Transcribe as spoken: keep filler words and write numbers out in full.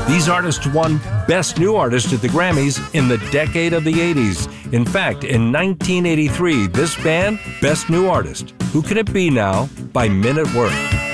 These artists won Best New Artist at the Grammys in the decade of the eighties. In fact, in nineteen eighty-three, this band, Best New Artist. Who Can It Be Now? By Men at Work.